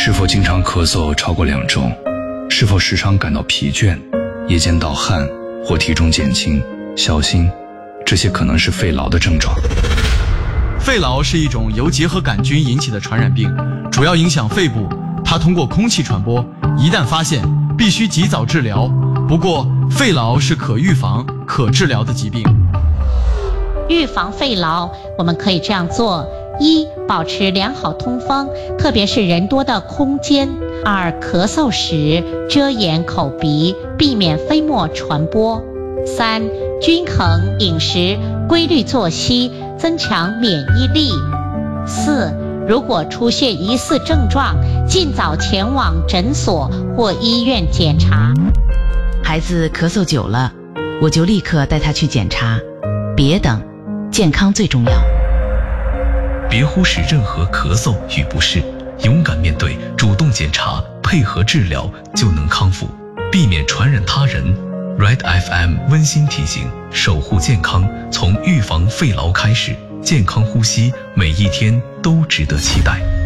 是否经常咳嗽超过2周？是否时常感到疲倦、夜间盗汗或体重减轻？小心，这些可能是肺痨的症状。 肺痨是一种由结核杆菌引起的传染病，主要影响肺部，它通过空气传播，一旦发现，必须及早治疗。不过，肺痨是可预防、可治疗的疾病。 预防肺痨，我们可以这样做：1. 保持良好通风，特别是人多的空间。2. 咳嗽时遮掩口鼻，避免飞沫传播。3. 均衡饮食，规律作息，增强免疫力。4. 如果出现疑似症状，尽早前往诊所或医院检查。 孩子咳嗽久了，我就立刻带他去检查，别等，健康最重要。 别忽视任何咳嗽与不适，勇敢面对，主动检查，配合治疗，就能康复，避免传染他人。Red FM 温馨提醒：守护健康，从预防肺痨开始，健康呼吸，每一天都值得期待。